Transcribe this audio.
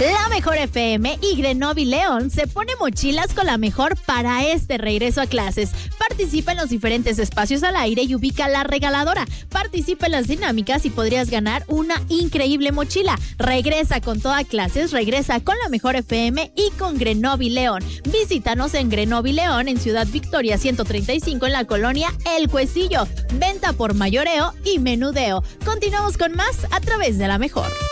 La Mejor FM y Grenoble León se pone mochilas con la mejor para este regreso a clases. Participa en los diferentes espacios al aire y ubica la regaladora. Participa en las dinámicas y podrías ganar una increíble mochila. Regresa con toda clases, regresa con La Mejor FM y con Grenoble León. Visítanos en Grenoble León, en Ciudad Victoria 135, en la colonia El Cuecillo. Venta por mayoreo y menudeo. Continuamos con más a través de La Mejor.